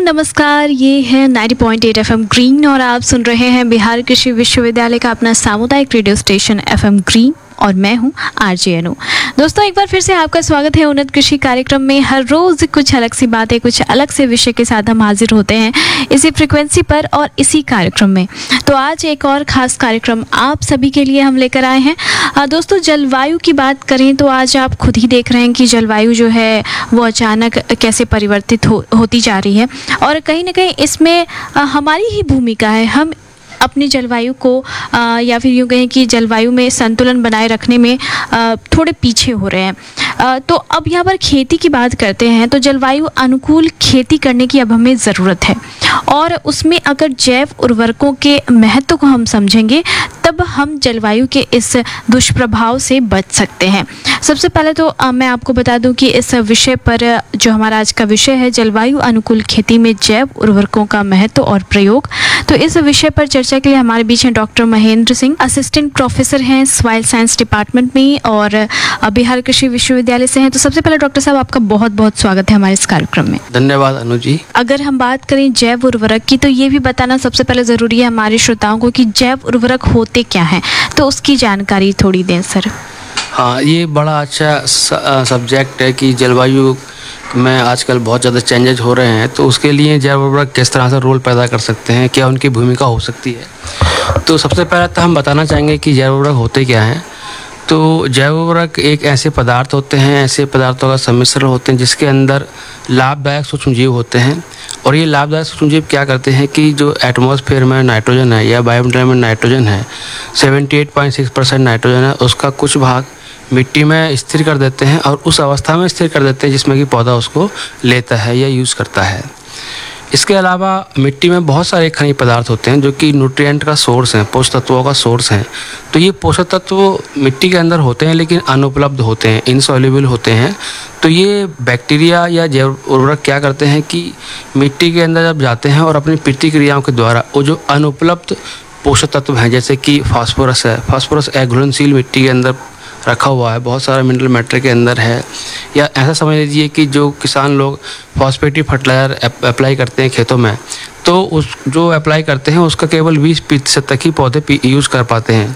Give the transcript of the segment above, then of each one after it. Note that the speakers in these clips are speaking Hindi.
नमस्कार, ये है 90.8 एफएम ग्रीन और आप सुन रहे हैं बिहार कृषि विश्वविद्यालय का अपना सामुदायिक रेडियो स्टेशन एफएम ग्रीन और मैं हूं आरजे अनु। दोस्तों, एक बार फिर से आपका स्वागत है उन्नत कृषि कार्यक्रम में। हर रोज कुछ अलग सी बातें, कुछ अलग से विषय के साथ हम हाजिर होते हैं इसी फ्रिक्वेंसी पर और इसी कार्यक्रम में। तो आज एक और ख़ास कार्यक्रम आप सभी के लिए हम लेकर आए हैं। दोस्तों, जलवायु की बात करें तो आज आप खुद ही देख रहे हैं कि जलवायु जो है वो अचानक कैसे परिवर्तित होती जा रही है और कहीं ना कहीं इसमें हमारी ही भूमिका है। हम अपनी जलवायु को या फिर यूँ कहें कि जलवायु में संतुलन बनाए रखने में थोड़े पीछे हो रहे हैं। तो अब यहाँ पर खेती की बात करते हैं तो जलवायु अनुकूल खेती करने की अब हमें ज़रूरत है और उसमें अगर जैव उर्वरकों के महत्व को हम समझेंगे तब हम जलवायु के इस दुष्प्रभाव से बच सकते हैं। सबसे पहले तो मैं आपको बता दूं कि इस विषय पर जो हमारा आज का विषय है, जलवायु अनुकूल खेती में जैव उर्वरकों का महत्व और प्रयोग, तो इस विषय पर चर्चा के लिए हमारे बीच हैं doctor Mahendra Singh, assistant professor हैं सॉइल साइंस डिपार्टमेंट में और बिहार कृषि विश्वविद्यालय से हैं। तो सबसे पहले डॉक्टर साहब, आपका बहुत बहुत स्वागत है हमारे इस कार्यक्रम में। धन्यवाद अनु जी। अगर हम बात करें जैव उर्वरक की तो ये भी बताना सबसे पहले ज़रूरी है हमारे श्रोताओं को कि जैव उर्वरक होते क्या हैं, तो उसकी जानकारी थोड़ी दें सर। हाँ, ये बड़ा अच्छा सब्जेक्ट है कि जलवायु में आजकल बहुत ज़्यादा चेंजेज हो रहे हैं, तो उसके लिए जैव उर्वरक किस तरह से रोल पैदा कर सकते हैं, क्या उनकी भूमिका हो सकती है। तो सबसे पहले तो हम बताना चाहेंगे कि जैव उर्वरक होते क्या हैं। तो जैव उर्वरक एक ऐसे पदार्थ होते हैं, ऐसे पदार्थों का सम्मिश्रण होते हैं जिसके अंदर लाभदायक सूक्ष्मजीव होते हैं। और ये लाभदायक सूक्ष्मजीव क्या करते हैं कि जो एटमॉस्फेयर में नाइट्रोजन है या वायुमंडल में नाइट्रोजन है, 78.6% नाइट्रोजन है, उसका कुछ भाग मिट्टी में स्थिर कर देते हैं और उस अवस्था में स्थिर कर देते हैं जिसमें कि पौधा उसको लेता है या यूज़ करता है। इसके अलावा मिट्टी में बहुत सारे खनिज पदार्थ होते हैं जो कि न्यूट्रिएंट का सोर्स हैं, पोषक तत्वों का सोर्स हैं। तो ये पोषक तत्व मिट्टी के अंदर होते हैं लेकिन अनुपलब्ध होते हैं, इनसॉल्युबल होते हैं। तो ये बैक्टीरिया या जैव उर्वरक क्या करते हैं कि मिट्टी के अंदर जब जाते हैं और अपनी प्रतिक्रियाओं के द्वारा वो जो अनुपलब्ध पोषक तत्व हैं, जैसे कि फास्फोरस है, फास्फोरस घुलनशील मिट्टी के अंदर रखा हुआ है, बहुत सारा मिनरल मैटर के अंदर है। या ऐसा समझ लीजिए कि जो किसान लोग फॉस्फेटिव फर्टिलाइजर अप्लाई करते हैं खेतों में, तो उस जो अप्लाई करते हैं उसका केवल 20% तक ही पौधे यूज़ कर पाते हैं।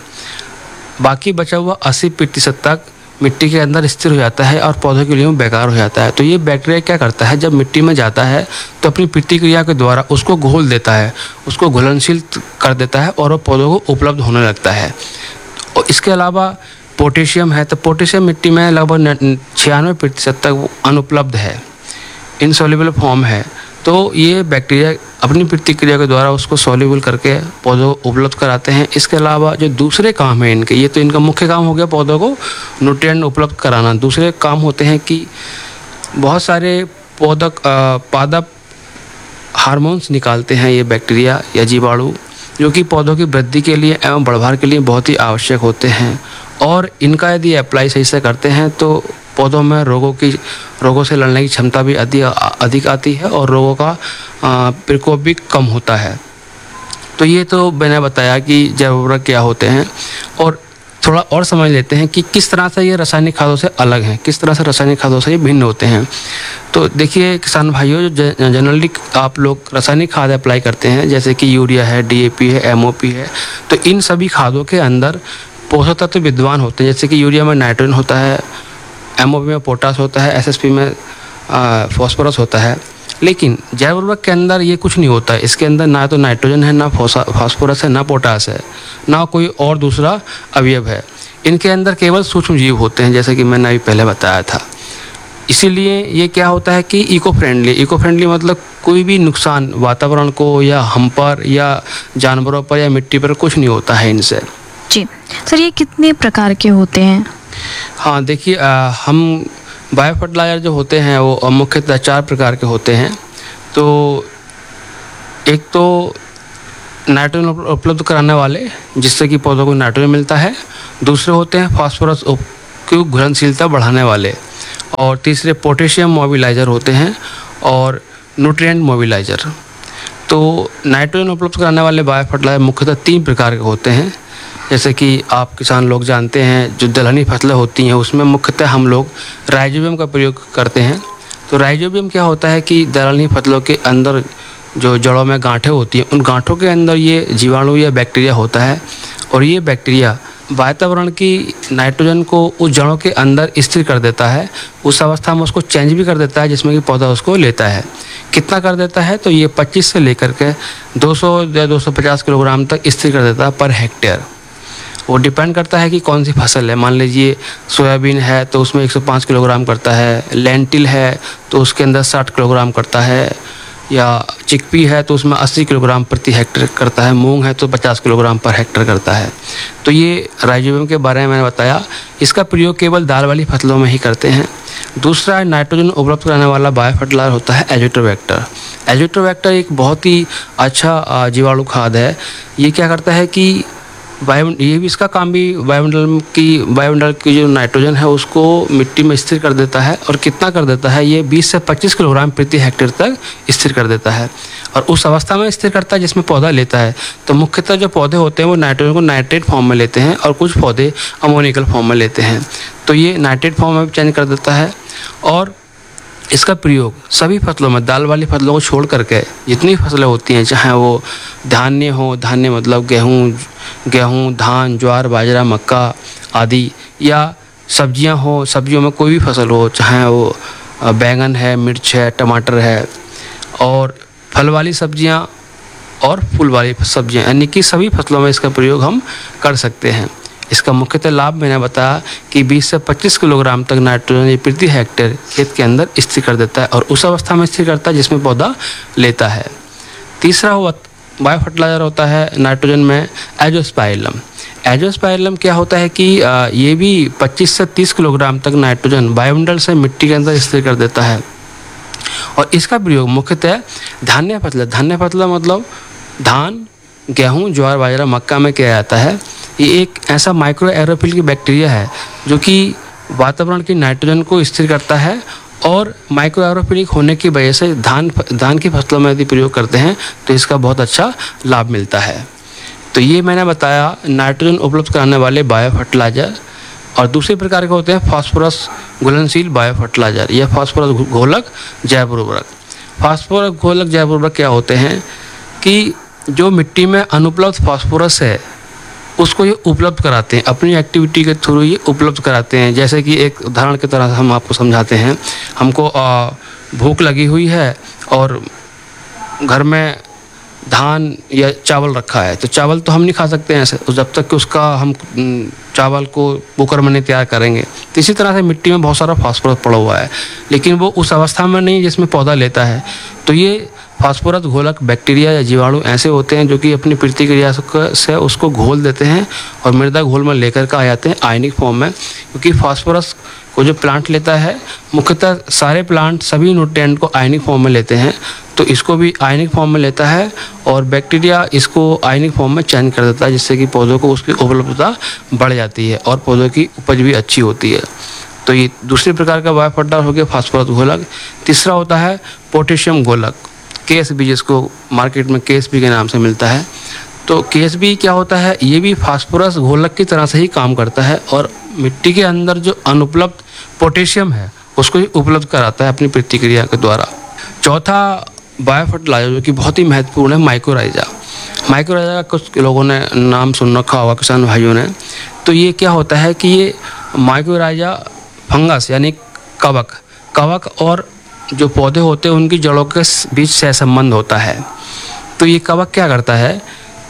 बाकी बचा हुआ 80% तक मिट्टी के अंदर स्थिर हो जाता है और पौधों के लिए बेकार हो जाता है। तो ये बैक्टीरिया क्या करता है, जब मिट्टी में जाता है तो अपनी प्रतिक्रिया के द्वारा उसको घोल देता है, उसको घुलनशील कर देता है और वो पौधों को उपलब्ध होने लगता है। और इसके अलावा पोटेशियम है, तो पोटेशियम मिट्टी में लगभग 96% तक अनुपलब्ध है, इनसॉल्युबल फॉर्म है। तो ये बैक्टीरिया अपनी प्रतिक्रिया के द्वारा उसको सॉल्युबल करके पौधों को उपलब्ध कराते हैं। इसके अलावा जो दूसरे काम हैं इनके, ये तो इनका मुख्य काम हो गया पौधों को न्यूट्रिएंट उपलब्ध कराना। दूसरे काम होते हैं कि बहुत सारे पादप हार्मोन्स निकालते हैं ये बैक्टीरिया या जीवाणु, जो कि पौधों की वृद्धि के लिए एवं बढ़वार के लिए बहुत ही आवश्यक होते हैं। और इनका यदि अप्लाई सही से करते हैं तो पौधों में रोगों से लड़ने की क्षमता भी अधिक आती है और रोगों का प्रकोप भी कम होता है। तो ये तो मैंने बताया कि जैव उर्वरक क्या होते हैं, और थोड़ा और समझ लेते हैं कि किस तरह से ये रासायनिक खादों से अलग हैं, किस तरह से रासायनिक खादों से ये भिन्न होते हैं। तो देखिए किसान भाइयों, जो जनरली आप लोग रासायनिक खाद अप्लाई करते हैं जैसे कि यूरिया है, डीएपी है, एमओपी है, तो इन सभी खादों के अंदर पोषक तत्व विद्यमान होते हैं। जैसे कि यूरिया में नाइट्रोजन होता है, एमओपी में पोटास होता है, एसएसपी में फॉस्फोरस होता है। लेकिन जैव उर्वरक के अंदर ये कुछ नहीं होता है। इसके अंदर ना तो नाइट्रोजन है, ना फास्फोरस है, ना पोटास है, ना कोई और दूसरा अवयव है। इनके अंदर केवल सूक्ष्म जीव होते हैं, जैसे कि मैंने अभी पहले बताया था। इसीलिए ये क्या होता है कि इको फ्रेंडली मतलब कोई भी नुकसान वातावरण को या हम पर या जानवरों पर या मिट्टी पर कुछ नहीं होता है इनसे। जी सर, ये कितने प्रकार के होते हैं? हाँ देखिए, हम बायो फर्टिलाइजर जो होते हैं वो मुख्यतः 4 प्रकार के होते हैं। तो एक तो नाइट्रोजन उपलब्ध कराने वाले, जिससे कि पौधों को नाइट्रोजन मिलता है। दूसरे होते हैं फास्फोरस की घुलनशीलता बढ़ाने वाले, और तीसरे पोटेशियम मोबिलाइजर होते हैं और न्यूट्रिएंट मोबिलाइजर। तो नाइट्रोजन उपलब्ध कराने वाले बायो फर्टिलाइजर मुख्यतः 3 प्रकार के होते हैं। जैसे कि आप किसान लोग जानते हैं, जो दलहनी फसलें होती हैं उसमें मुख्यतः हम लोग राइजोबियम का प्रयोग करते हैं। तो राइजोबियम क्या होता है कि दलहनी फसलों के अंदर जो जड़ों में गांठें होती हैं, उन गांठों के अंदर ये जीवाणु या बैक्टीरिया होता है, और ये बैक्टीरिया वातावरण की नाइट्रोजन को उस जड़ों के अंदर स्थिर कर देता है। उस अवस्था में उसको चेंज भी कर देता है जिसमें कि पौधा उसको लेता है। कितना कर देता है? तो ये 25 से लेकर के 200 या 250 किलोग्राम तक स्थिर कर देता है पर हेक्टेयर। वो डिपेंड करता है कि कौन सी फसल है। मान लीजिए सोयाबीन है तो उसमें 105 किलोग्राम करता है, लेंटिल है तो उसके अंदर 60 किलोग्राम करता है, या चिकपी है तो उसमें 80 किलोग्राम प्रति हेक्टेयर करता है, मूंग है तो 50 किलोग्राम पर हेक्टेयर करता है। तो ये राइजोबियम के बारे में मैंने बताया। इसका प्रयोग केवल दाल वाली फसलों में ही करते हैं। दूसरा नाइट्रोजन उपलब्ध कराने वाला बायो फर्टिलाइजर होता है एजिटोबैक्टर। एजिटोबैक्टर एक बहुत ही अच्छा जीवाणु खाद है। ये क्या करता है कि ये भी इसका काम भी वायुमंडल की जो नाइट्रोजन है उसको मिट्टी में स्थिर कर देता है। और कितना कर देता है? ये 20 से 25 किलोग्राम प्रति हेक्टेयर तक स्थिर कर देता है, और उस अवस्था में स्थिर करता है जिसमें पौधा लेता है। तो मुख्यतः जो पौधे होते हैं वो नाइट्रोजन को नाइट्रेट फॉर्म में लेते हैं, और कुछ पौधे अमोनिकल फॉर्म में लेते हैं। तो ये नाइट्रेट फॉर्म में भी चेंज कर देता है। और इसका प्रयोग सभी फसलों में, दाल वाली फसलों को छोड़ करके जितनी फसलें होती हैं, चाहे वो धान्य हो, धान्य मतलब गेहूँ, धान, ज्वार, बाजरा, मक्का आदि, या सब्जियां हो, सब्जियों में कोई भी फसल हो, चाहे वो बैंगन है, मिर्च है, टमाटर है, और फल वाली सब्जियां और फूल वाली सब्जियां, यानी कि सभी फसलों में इसका प्रयोग हम कर सकते हैं। इसका मुख्यतः लाभ मैंने बताया कि 20 से 25 किलोग्राम तक नाइट्रोजन प्रति हेक्टेयर खेत के अंदर स्थिर कर देता है, और उस अवस्था में स्थिर करता है जिसमें पौधा लेता है। तीसरा बायो फर्टिलाइजर होता है नाइट्रोजन में एजोस्पाइरिलम। एजोस्पाइरिलम क्या होता है कि ये भी 25 से 30 किलोग्राम तक नाइट्रोजन वायुमंडल से मिट्टी के अंदर स्थिर कर देता है, और इसका प्रयोग मुख्यतः धान्य फसलें मतलब धान, गेहूँ, ज्वार, बाजरा, मक्का में किया जाता है। ये एक ऐसा माइक्रो एरोफिल की बैक्टीरिया है जो कि वातावरण की नाइट्रोजन को स्थिर करता है, और माइक्रो एरोफिलिक होने की वजह से धान की फसलों में यदि प्रयोग करते हैं तो इसका बहुत अच्छा लाभ मिलता है। तो ये मैंने बताया नाइट्रोजन उपलब्ध कराने वाले बायो फर्टिलाइजर। और दूसरे प्रकार के होते हैं फास्फोरस घुलनशील बायो फर्टिलाइजर या फास्फोरस घोलक जैव उर्वरक। फास्फोरस घोलक जैव उर्वरक क्या होते हैं कि जो मिट्टी में अनुपलब्ध फास्फोरस है उसको ये उपलब्ध कराते हैं, अपनी एक्टिविटी के थ्रू ये उपलब्ध कराते हैं। जैसे कि एक उदाहरण की तरह हम आपको समझाते हैं। हमको भूख लगी हुई है और घर में धान या चावल रखा है, तो चावल तो हम नहीं खा सकते हैं ऐसे, तो जब तक कि उसका हम चावल को कुकर में नहीं तैयार करेंगे। तो इसी तरह से मिट्टी में बहुत सारा फास्फोरस पड़ा हुआ है, लेकिन वो उस अवस्था में नहीं जिसमें पौधा लेता है। तो ये फास्फोरस घोलक बैक्टीरिया या जीवाणु ऐसे होते हैं जो कि अपनी प्रतिक्रिया से उसको घोल देते हैं और मृदा घोल में लेकर के आ जाते हैं आयनिक फॉर्म में। क्योंकि फास्फोरस को जो प्लांट लेता है, मुख्यतः सारे प्लांट सभी न्यूट्रिएंट को आयनिक फॉर्म में लेते हैं, तो इसको भी आयनिक फॉर्म में लेता है, और बैक्टीरिया इसको आयनिक फॉर्म में चेंज कर देता है, जिससे कि पौधों को उसकी उपलब्धता बढ़ जाती है और पौधों की उपज भी अच्छी होती है। तो ये दूसरे प्रकार का बायो फर्टिलाइजर हो गया फास्फोरस घोलक। तीसरा होता है पोटेशियम घोलक, KSB, जिसको मार्केट में KSB के नाम से मिलता है। तो KSB क्या होता है? ये भी फास्फोरस घोलक की तरह से ही काम करता है, और मिट्टी के अंदर जो अनुपलब्ध पोटेशियम है उसको ही उपलब्ध कराता है अपनी प्रतिक्रिया के द्वारा। चौथा बायो फर्टिलाइजर जो कि बहुत ही महत्वपूर्ण है, माइक्रोराइजा। माइक्रोराइजा का कुछ लोगों ने नाम सुन रखा होगा, किसान भाइयों ने। तो ये क्या होता है कि ये माइक्रोराइजा फंगस यानी कवक और जो पौधे होते हैं उनकी जड़ों के बीच से संबंध होता है। तो ये कवक क्या करता है?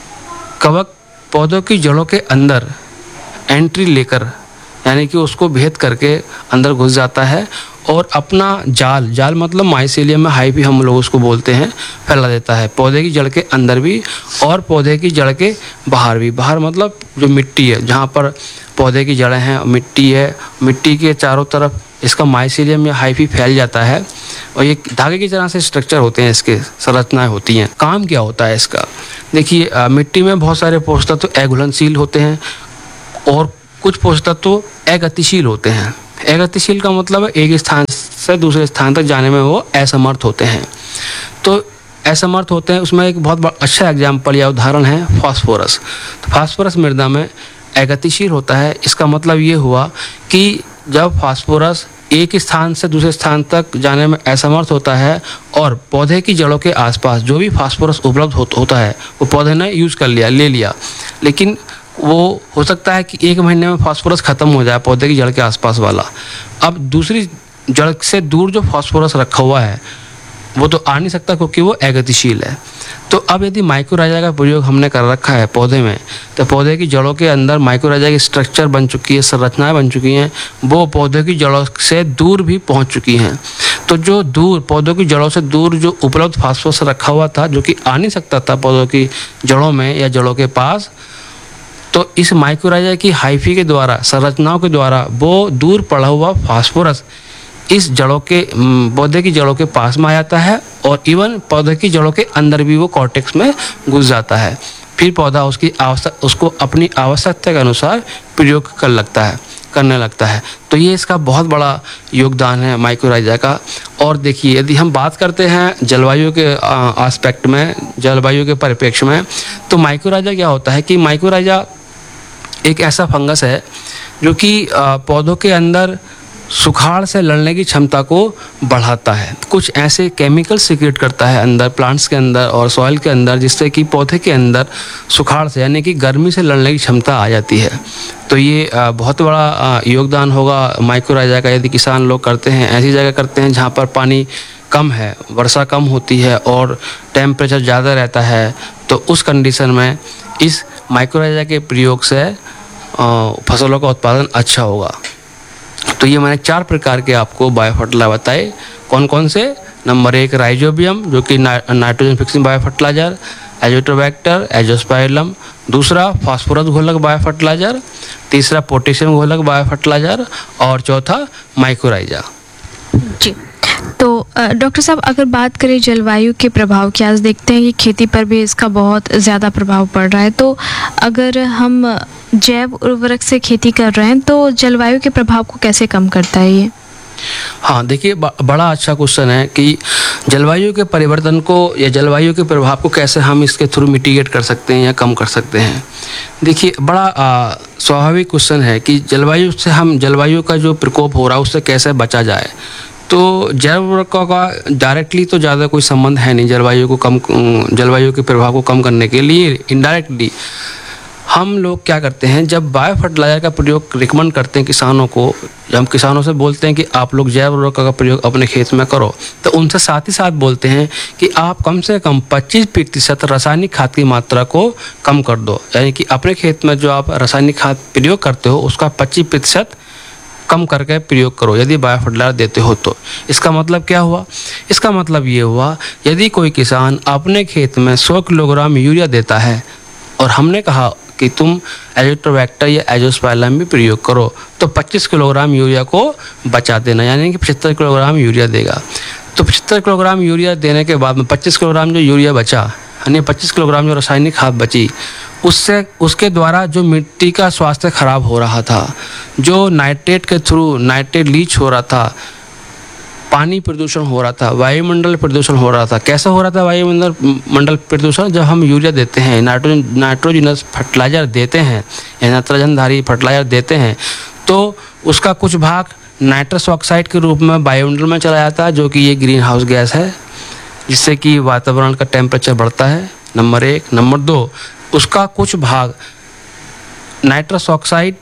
कवक पौधों की जड़ों के अंदर एंट्री लेकर, यानी कि उसको भेद करके अंदर घुस जाता है और अपना जाल मतलब माइसेलियम में हाइफी हम लोग उसको बोलते हैं, फैला देता है पौधे की जड़ के अंदर भी और पौधे की जड़ के बाहर भी। बाहर मतलब जो मिट्टी है, जहाँ पर पौधे की जड़ें हैं, मिट्टी है, मिट्टी के चारों तरफ इसका माइसेलियम या हाइफी फैल जाता है, और ये धागे की तरह से स्ट्रक्चर होते हैं, इसके संरचनाएं होती हैं। काम क्या होता है इसका? देखिए, मिट्टी में बहुत सारे पोषक तत्व अघुलनशील होते हैं और कुछ पोषक तत्व अगतिशील होते हैं। अगतिशील का मतलब है एक स्थान से दूसरे स्थान तक जाने में वो असमर्थ होते हैं। तो असमर्थ होते हैं, उसमें एक बहुत अच्छा एग्जाम्पल या उदाहरण है फास्फोरस। तो फास्फोरस मृदा में अगतिशील होता है। इसका मतलब ये हुआ कि जब फास्फोरस एक स्थान से दूसरे स्थान तक जाने में असमर्थ होता है और पौधे की जड़ों के आसपास जो भी फास्फोरस उपलब्ध होता है वो पौधे ने यूज़ कर लिया, ले लिया, लेकिन वो हो सकता है कि 1 महीने में फास्फोरस ख़त्म हो जाए पौधे की जड़ के आसपास वाला। अब दूसरी जड़ से दूर जो फास्फोरस रखा हुआ है वो तो आ नहीं सकता क्योंकि वो अगतिशील है। तो अब यदि माइक्रोराइजा का प्रयोग हमने कर रखा है पौधे में, तो पौधे की जड़ों के अंदर माइक्रोराइजा की स्ट्रक्चर बन चुकी है, संरचनाएं बन चुकी हैं, वो पौधे की जड़ों से दूर भी पहुंच चुकी हैं। तो जो दूर पौधों की जड़ों से दूर जो उपलब्ध फास्फोरस रखा हुआ था जो कि आ नहीं सकता था पौधों की जड़ों में या जड़ों के पास, तो इस माइक्रोराइजा की हाइफी के द्वारा, संरचनाओं के द्वारा वो दूर पड़ा हुआ फास्फोरस इस जड़ों के पौधे की जड़ों के पास में आ जाता है और इवन पौधे की जड़ों के अंदर भी वो कॉर्टेक्स में घुस जाता है। फिर पौधा उसको अपनी आवश्यकता के अनुसार प्रयोग करने लगता है। तो ये इसका बहुत बड़ा योगदान है माइक्रोराइजा का। और देखिए, यदि हम बात करते हैं जलवायु के एस्पेक्ट में, जलवायु के परिप्रेक्ष्य में, तो माइक्रोराइजा क्या होता है कि माइक्रोराइजा एक ऐसा फंगस है जो कि पौधों के अंदर सुखाड़ से लड़ने की क्षमता को बढ़ाता है। कुछ ऐसे केमिकल सीक्रेट करता है अंदर प्लांट्स के अंदर और सॉइल के अंदर, जिससे कि पौधे के अंदर सुखाड़ से यानी कि गर्मी से लड़ने की क्षमता आ जाती है। तो ये बहुत बड़ा योगदान होगा माइक्रोराइजा का यदि किसान लोग करते हैं, ऐसी जगह करते हैं जहाँ पर पानी कम है, वर्षा कम होती है और टेम्परेचर ज़्यादा रहता है। तो उस कंडीशन में इस माइक्रोराइजा के प्रयोग से फसलों का उत्पादन अच्छा होगा। तो ये मैंने 4 प्रकार के आपको बायोफर्टिलाइजर बताए। कौन कौन से? नंबर 1 राइजोबियम जो कि नाइट्रोजन फिक्सिंग बायोफर्टिलाइजर, एजोटोबैक्टर, एजोस्पाइरलम, दूसरा फास्फोरस घोलक बायोफर्टिलाइजर, तीसरा पोटेशियम घोलक बायोफर्टिलाइजर और चौथा माइक्रोराइजा। जी, तो डॉक्टर साहब अगर बात करें जलवायु के प्रभाव की, आज देखते हैं कि खेती पर भी इसका बहुत ज़्यादा प्रभाव पड़ रहा है। तो अगर हम जैव उर्वरक से खेती कर रहे हैं तो जलवायु के प्रभाव को कैसे कम करता है ये? हाँ, देखिए, बड़ा अच्छा क्वेश्चन है कि जलवायु के परिवर्तन को या जलवायु के प्रभाव को कैसे हम इसके थ्रू मिटिगेट कर सकते हैं या कम कर सकते हैं। देखिए, बड़ा स्वाभाविक क्वेश्चन है कि जलवायु का जो प्रकोप हो रहा है उससे कैसे बचा जाए। तो जैव उर्वरकों का डायरेक्टली तो ज़्यादा कोई संबंध है नहीं जलवायु के प्रभाव को कम करने के लिए। इनडायरेक्टली हम लोग क्या करते हैं, जब बायो फर्टिलाइजर का प्रयोग रिकमेंड करते हैं किसानों को, जब हम किसानों से बोलते हैं कि आप लोग जैव उर्वरकों का प्रयोग अपने खेत में करो, तो उनसे साथ ही साथ बोलते हैं कि आप कम से कम 25% रासायनिक खाद की मात्रा को कम कर दो। यानी कि अपने खेत में जो आप रासायनिक खाद प्रयोग करते हो उसका 25% कम करके प्रयोग करो यदि बायो फर्टिलाइजर देते हो तो। इसका मतलब क्या हुआ? इसका मतलब ये हुआ, यदि कोई किसान अपने खेत में 100 किलोग्राम यूरिया देता है और हमने कहा कि तुम एजोटोबैक्टर या एजोस्पाइरलम भी प्रयोग करो, तो 25 किलोग्राम यूरिया को बचा देना, यानी कि 75 किलोग्राम यूरिया देगा। तो 75 किलोग्राम यूरिया देने के बाद में 25 किलोग्राम जो यूरिया बचा, यानी 25 किलोग्राम जो रासायनिक खाद बची, उसके द्वारा जो मिट्टी का स्वास्थ्य खराब हो रहा था, जो नाइट्रेट के थ्रू नाइट्रेट लीच हो रहा था, पानी प्रदूषण हो रहा था, वायुमंडल प्रदूषण हो रहा था। कैसा हो रहा था वायुमंडल प्रदूषण? जब हम यूरिया देते हैं, नाइट्रोजनस फर्टिलाइजर देते हैं या नाइट्रोजनधारी फर्टिलाइजर देते हैं, तो उसका कुछ भाग नाइट्रस ऑक्साइड के रूप में वायुमंडल में चला जाता है, जो कि ये ग्रीन हाउस गैस है, जिससे कि वातावरण का टेम्परेचर बढ़ता है। नंबर 1। नंबर 2, उसका कुछ भाग नाइट्रस ऑक्साइड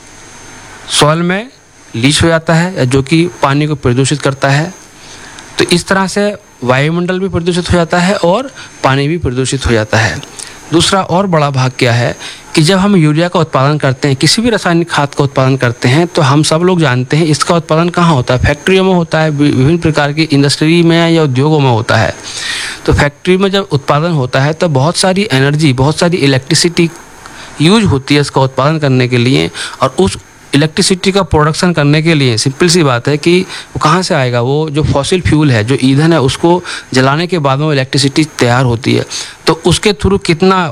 सॉइल में लीच हो जाता है, जो कि पानी को प्रदूषित करता है। तो इस तरह से वायुमंडल भी प्रदूषित हो जाता है और पानी भी प्रदूषित हो जाता है। दूसरा और बड़ा भाग क्या है कि जब हम यूरिया का उत्पादन करते हैं, किसी भी रासायनिक खाद का उत्पादन करते हैं, तो हम सब लोग जानते हैं इसका उत्पादन कहाँ होता है? फैक्ट्रियों में होता है, विभिन्न प्रकार की इंडस्ट्री में या उद्योगों में होता है। तो फैक्ट्री में जब उत्पादन होता है तो बहुत सारी एनर्जी, बहुत सारी इलेक्ट्रिसिटी यूज होती है इसका उत्पादन करने के लिए, और उस इलेक्ट्रिसिटी का प्रोडक्शन करने के लिए सिंपल सी बात है कि वो कहाँ से आएगा? वो जो फॉसिल फ्यूल है, जो ईंधन है, उसको जलाने के बाद में इलेक्ट्रिसिटी तैयार होती है। तो उसके थ्रू कितना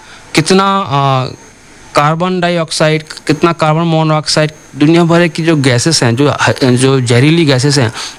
कार्बन डाइऑक्साइड, कितना कार्बन मोनोऑक्साइड, दुनिया भर की जो गैसेस हैं, जो जहरीली गैसेस हैं,